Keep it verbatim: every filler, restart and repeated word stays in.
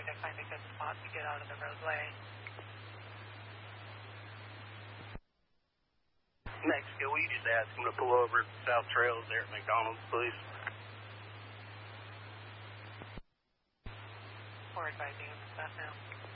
to find a good spot to get out of the roadway. Mexico, will you just ask him to pull over at South Trails there at McDonald's, please? We're advising him of that now.